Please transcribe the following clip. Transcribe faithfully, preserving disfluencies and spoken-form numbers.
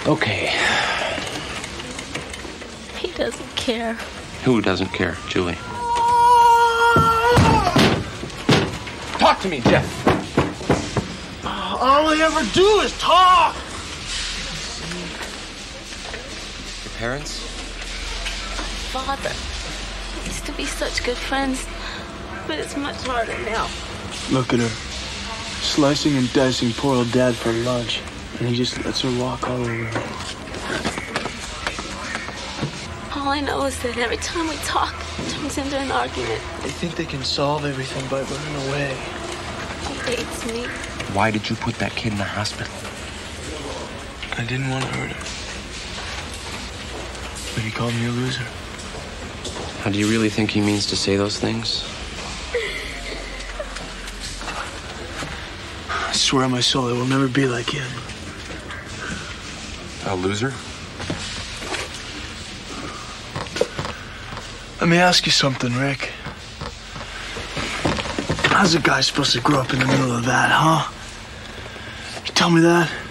Okay. He doesn't care. Who doesn't care, Julie? Talk to me, Jeff. All I ever do is talk. Your parents? Father. We used to be such good friends, but it's much harder now. Look at her. Slicing and dicing poor old dad for lunch, and he just lets her walk all over him. All I know is that every time we talk, it turns into an argument. They think they can solve everything by running away. He hates me. Why did you put that kid in the hospital? I didn't want to hurt him. But he called me a loser. How do you really think he means to say those things? I swear on my soul, I will never be like him. A loser? Let me ask you something, Rick. How's a guy supposed to grow up in the middle of that, huh? You tell me that?